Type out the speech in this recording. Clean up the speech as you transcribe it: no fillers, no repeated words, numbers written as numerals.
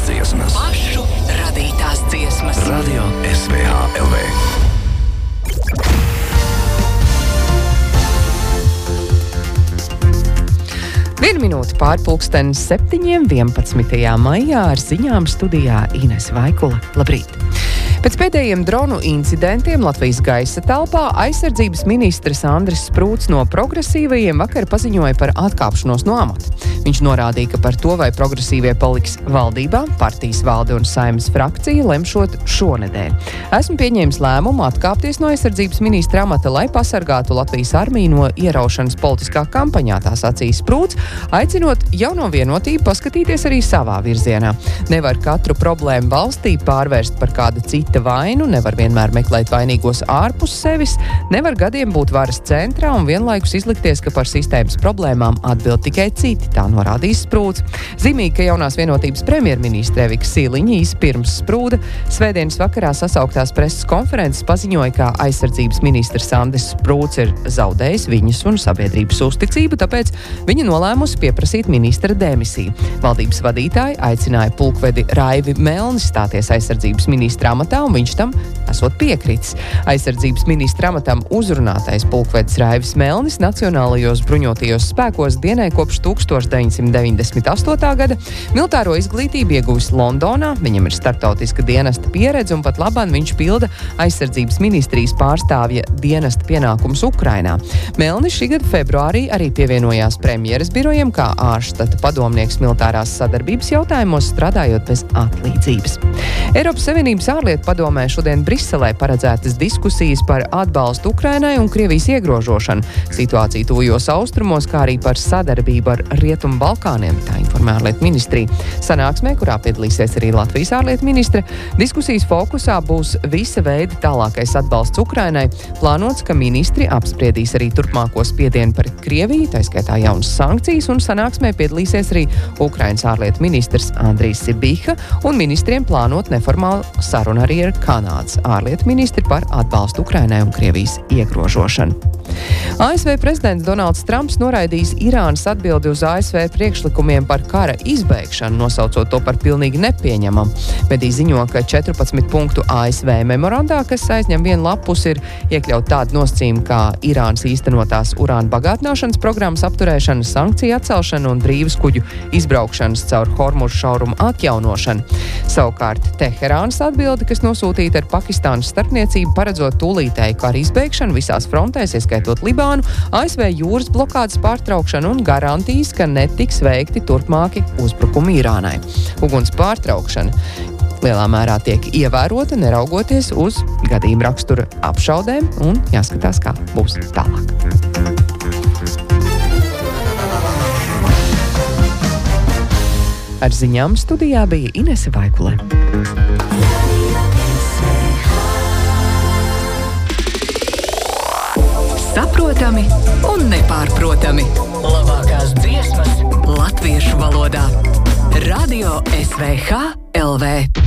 dziesmas. Pašu radītās dziesmas. Radio SVH LV. Vienu minūti pār pulksteni 7.11. maijā ar ziņām studijā Inese Vaikula. Labrīt! Pēc pēdējiem dronu incidentiem Latvijas gaisa telpā aizsardzības ministrs Andris Sprūts no progresīvajiem vakar paziņoja par atkāpšanos no amata. Viņš norādīja, ka par to, vai progresīvie paliks valdībā, partijas valde un Saeimas frakcija lemšot šonedēļ. Esmu pieņēmis lēmumu atkāpties no aizsardzības ministra amata, lai pasargātu Latvijas armiju no ieraušanas politiskā kampaņā, tā sacīja Sprūts, aicinot jauno vienotību paskatīties arī savā virzienā. Nevar katru problēmu valstī pārvērst par kāda cita vainu, nevar vienmēr meklēt vainīgos ārpus sevis, nevar gadiem būt varas centrā un vienlaikus izlikties, ka par sistēmas problēmām atbild tikai citi, tā norādījis Sprūts. Zīmīgi, ka jaunās vienotības premjerministre Evika Siliņa īsi pirms Sprūda svētdienas vakarā sasauktās preses konferences paziņoja, ka aizsardzības ministrs Andris Sprūts ir zaudējis viņas un sabiedrības uzticību, tāpēc viņa nolēmusi pieprasīt ministra demisiju. Valdības vadītāji aicināja pulkvedi Raivi Melni stāties aizsardzības ministra amatā, un viņš tam esot piekritis. Aizsardzības ministra amatam uzrunātais pulkvedis Raivis Melnis Nacionālajos bruņotajos spēkos dienē kopš 1998. gada, militāro izglītību ieguvis Londonā, viņam ir starptautiska dienesta pieredze un pat labāk viņš pilda aizsardzības ministrijas pārstāvja dienesta pienākumus Ukrainā. Melnis šī gada februārī arī pievienojās premjeras birojam kā ārštata padomnieks militārās sadarbības jautājumos, strādājot bez atlīdzības. Eiropas Savienības ārlietu padomē šodien Briselē paredzētas diskusijas par atbalstu Ukrainai un Krievijas iegrožošanu, situāciju tuvajos austrumos, kā arī par sadarbību ar Rietumu Balkāniem, tā informē ārlietu ministrija. Sanāksmē, kurā piedalīsies arī Latvijas ārlietu ministre, diskusijas fokusā būs visa veida tālākais atbalsts Ukrainai. Plānots, ka ministri apspriedīs arī turpmāko spiedienu par Krieviju, tā skaitā jaunas sankcijas, un sanāksmē piedalīsies arī Ukrainas ārlietu ministrs Andrijs Sibiha, un ministriem plānot neformālu sarunu arī ar Kanādas ārlietu ministri par atbalstu Ukrainai un Krievijas iegrožošanu. ASV prezidents Donalds Trumps noraidījis Irānas atbildi uz ASV priekšlikumiem par kara izbeigšanu, nosaucot to par pilnīgi nepieņemamu. Mediji ziņo, ka 14 punktu ASV memorandā, kas aizņem vienu lapus, ir iekļaut tādu nosacījumu kā Irānas īstenotās urāna bagātināšanas programmas apturēšana, sankciju atcelšana un brīvas kuģu izbraukšanas caur Hormuza šaurumu atjaunošana. Savukārt Teherānas atbildi, kas nosūtīta ar Pakistānas starpniecību, paredzot tūlītēju kara izbeigšanu visās frontēs, ieskaitot Libānu, ASV jūras blokādes pārtraukšanu un garantijas, ka netiks veikti turpmāki uzbrukumi Irānai. Uguns pārtraukšana lielā mērā tiek ievērota, neraugoties uz gadījuma rakstura apšaudēm, un jāskatās, kā būs tālāk. Ar ziņām studijā bija Inese Vaikule. Saprotami un nepārprotami. Labākās dziesmas latviešu valodā. Radio SVH LV.